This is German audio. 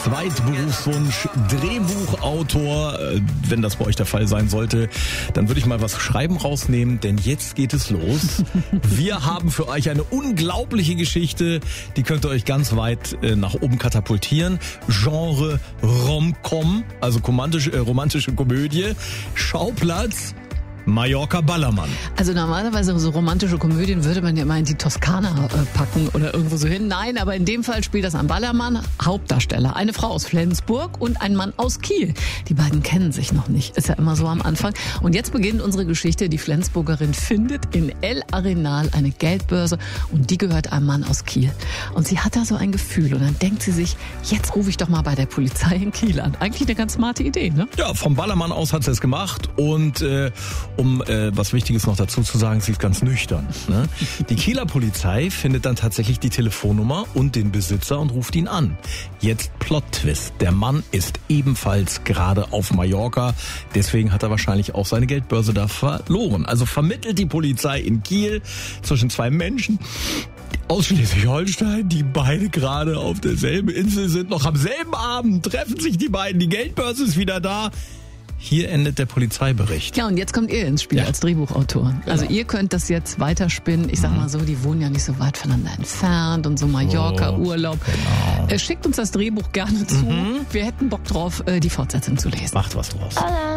Zweitberufswunsch, Drehbuchautor. Wenn das bei euch der Fall sein sollte, dann würde ich mal was Schreiben rausnehmen, denn jetzt geht es los. Wir haben für euch eine unglaubliche Geschichte, die könnt ihr euch ganz weit nach oben katapultieren. Genre Rom-Com, also romantische Komödie. Schauplatz Mallorca Ballermann. Also normalerweise so romantische Komödien würde man ja mal in die Toskana packen oder irgendwo so hin. Nein, aber in dem Fall spielt das am Ballermann. Hauptdarsteller, eine Frau aus Flensburg und ein Mann aus Kiel. Die beiden kennen sich noch nicht, ist ja immer so am Anfang. Und jetzt beginnt unsere Geschichte. Die Flensburgerin findet in El Arenal eine Geldbörse und die gehört einem Mann aus Kiel. Und sie hat da so ein Gefühl und dann denkt sie sich, jetzt rufe ich doch mal bei der Polizei in Kiel an. Eigentlich eine ganz smarte Idee, ne? Ja, vom Ballermann aus hat sie es gemacht und um was Wichtiges noch dazu zu sagen, sie ist ganz nüchtern. Ne? Die Kieler Polizei findet dann tatsächlich die Telefonnummer und den Besitzer und ruft ihn an. Jetzt Plot-Twist. Der Mann ist ebenfalls gerade auf Mallorca. Deswegen hat er wahrscheinlich auch seine Geldbörse da verloren. Also vermittelt die Polizei in Kiel zwischen zwei Menschen aus Schleswig-Holstein, die beide gerade auf derselben Insel sind. Noch am selben Abend treffen sich die beiden. Die Geldbörse ist wieder da. Hier endet der Polizeibericht. Ja, und jetzt kommt ihr ins Spiel als Drehbuchautor. Genau. Also ihr könnt das jetzt weiterspinnen. Ich sag mal so, die wohnen ja nicht so weit voneinander entfernt und so Mallorca-Urlaub. Genau. Schickt uns das Drehbuch gerne zu. Wir hätten Bock drauf, die Fortsetzung zu lesen. Macht was draus.